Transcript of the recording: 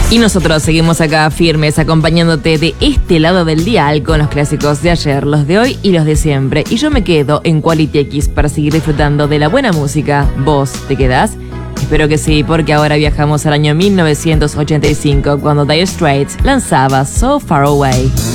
Y nosotros seguimos acá firmes, acompañándote de este lado del dial con los clásicos de ayer, los de hoy y los de siempre. Y yo me quedo en Quality X para seguir disfrutando de la buena música. ¿Vos te quedás? Espero que sí, porque ahora viajamos al año 1985, cuando Dire Straits lanzaba So Far Away.